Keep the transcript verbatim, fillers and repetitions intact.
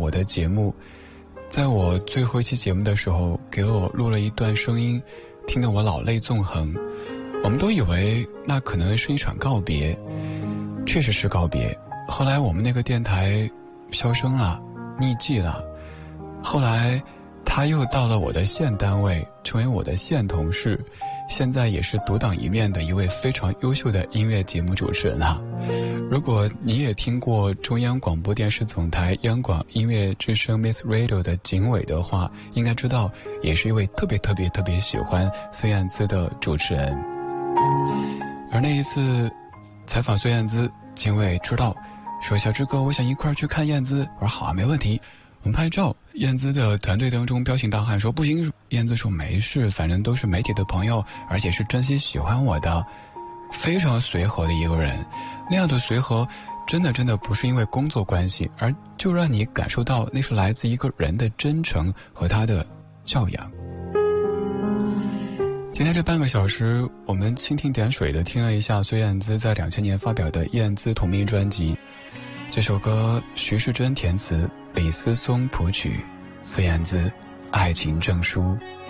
我的节目，在我最后一期节目的时候给我录了一段声音，听得我老泪纵横。我们都以为那可能是一场告别，确实是告别。后来我们那个电台销声了，匿迹了，后来他又到了我的县单位，成为我的县同事，现在也是独当一面的一位非常优秀的音乐节目主持人啊。如果你也听过中央广播电视总台央广音乐之声 Miss Radio 的警委的话，应该知道也是一位特别特别特别喜欢孙燕姿的主持人。而那一次采访孙燕姿，警委知道说，小志哥我想一块儿去看燕姿，我说好啊，没问题，我们拍照。燕姿的团队当中彪形大汉说不行，燕姿说没事，反正都是媒体的朋友，而且是真心喜欢我的。非常随和的一个人，那样的随和真的真的不是因为工作关系，而就让你感受到那是来自一个人的真诚和他的教养。今天这半个小时我们蜻蜓点水的听了一下孙燕姿在两千年发表的燕姿同名专辑，这首歌徐世珍填词，李思松谱曲，孙燕姿爱情证书。